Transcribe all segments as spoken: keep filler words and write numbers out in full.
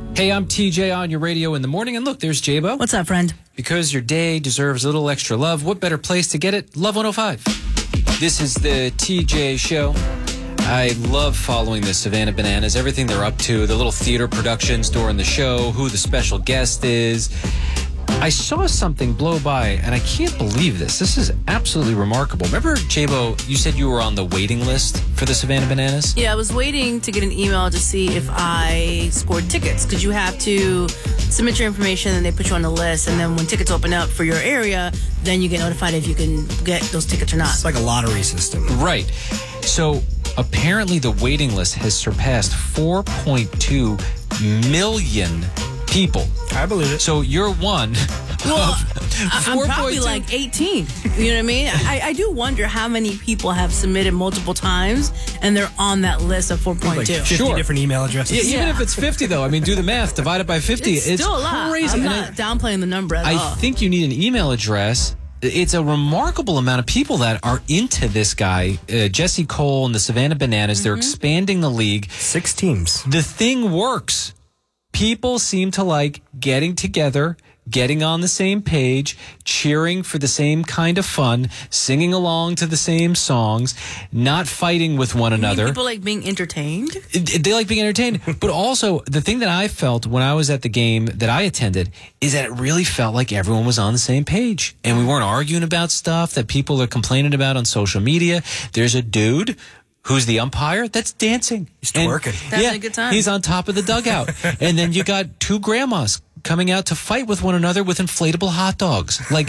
Hey, I'm T J on your radio in the morning. And look, there's J-Bo. What's up, friend? Because your day deserves a little extra love, what better place to get it? Love one oh five. This is the T J Show. I love following the Savannah Bananas, everything they're up to, the little theater productions during the show, who the special guest is. I saw something blow by, and I can't believe this. This is absolutely remarkable. Remember, J-Bo, you said you were on the waiting list for the Savannah Bananas? Yeah, I was waiting to get an email to see if I scored tickets, because you have to submit your information, and they put you on the list, and then when tickets open up for your area, then you get notified if you can get those tickets or not. It's like a lottery system. Right. So apparently the waiting list has surpassed four point two million people. I believe it. So you're one. Well, I'm probably four point two like eighteen. You know what I mean? I, I do wonder how many people have submitted multiple times and they're on that list of four point Like two. fifty Sure. different email addresses. Yeah, even Yeah. if it's fifty, though. I mean, do the math. Divide it by fifty. It's, still a lot. crazy. I'm And not downplaying the number at I, all. I think you need an email address. It's a remarkable amount of people that are into this guy, uh, Jesse Cole and the Savannah Bananas. Mm-hmm. They're expanding the league. Six teams. The thing works. People seem to like getting together, getting on the same page, cheering for the same kind of fun, singing along to the same songs, not fighting with one You mean another. people like being entertained? It- They like being entertained. But also, the thing that I felt when I was at the game that I attended is that it really felt like everyone was on the same page. And we weren't arguing about stuff that people are complaining about on social media. There's a dude who's the umpire that's dancing. He's And- twerking. Having yeah, a good time. He's on top of the dugout. And then you got two grandmas coming out to fight with one another with inflatable hot dogs. Like,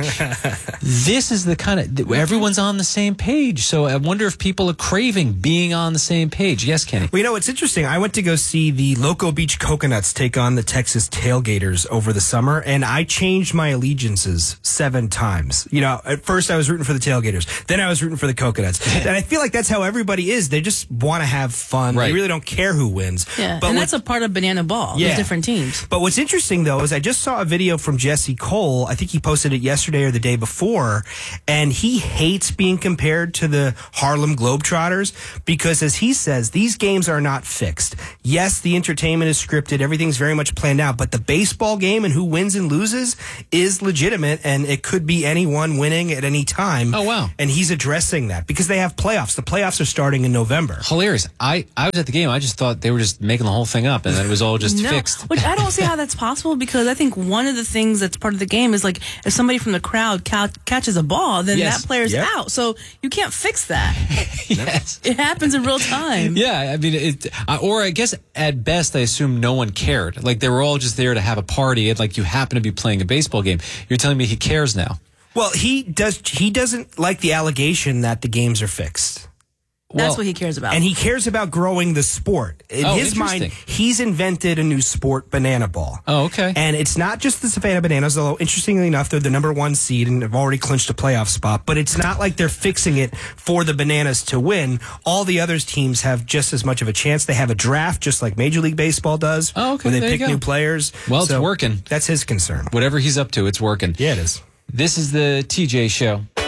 this is the kind of, everyone's on the same page. So I wonder if people are craving being on the same page. Yes, Kenny? Well, you know, it's interesting. I went to go see the Loco Beach Coconuts take on the Texas Tailgaters over the summer, and I changed my allegiances seven times. You know, at first I was rooting for the Tailgaters. Then I was rooting for the Coconuts. And I feel like that's how everybody is. They just want to have fun. Right. They really don't care who wins. Yeah, But and what- that's a part of Banana Ball. Yeah. There's different teams. But what's interesting, though, is I just saw a video from Jesse Cole. I think he posted it yesterday or the day before, and he hates being compared to the Harlem Globetrotters because, as he says, these games are not fixed. Yes, the entertainment is scripted. Everything's very much planned out, but the baseball game and who wins and loses is legitimate, and it could be anyone winning at any time. Oh, wow. And he's addressing that because they have playoffs. The playoffs are starting in November. Hilarious. I, I was at the game. I just thought they were just making the whole thing up and that it was all just No, fixed. which I don't see how that's possible because I think one of the things that's part of the game is like if somebody from the crowd ca- catches a ball, then Yes. that player's Yep. out. So you can't fix that. Yes. It happens in real time. Yeah, I mean, it, uh, or I guess at best, I assume no one cared. Like they were all just there to have a party, and like you happen to be playing a baseball game. You're telling me he cares now? Well, he does. He doesn't like the allegation that the games are fixed. That's Well, what he cares about. And he cares about growing the sport. In Oh, his mind, interesting. he's invented a new sport, banana ball. Oh, okay. And it's not just the Savannah Bananas, although interestingly enough, they're the number one seed and have already clinched a playoff spot. But it's not like they're fixing it for the Bananas to win. All the other teams have just as much of a chance. They have a draft, just like Major League Baseball does, Oh, okay, where they there you pick go. new players. Well, it's So working. That's his concern. Whatever he's up to, it's working. Yeah, it is. This is the T J Show.